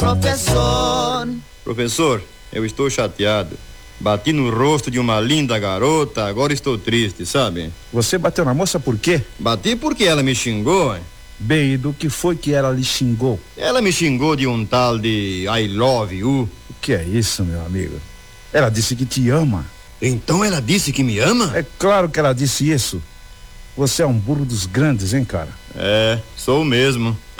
Professor. Professor, eu estou chateado. Bati no rosto de uma linda garota, agora estou triste, sabe? Você bateu na moça por quê? Bati porque ela me xingou. Bem, e do que foi que ela lhe xingou? Ela me xingou de um tal de I love you. O que é isso, meu amigo? Ela disse que te ama. Então ela disse que me ama? É claro que ela disse isso. Você é um burro dos grandes, hein, cara? É, sou mesmo.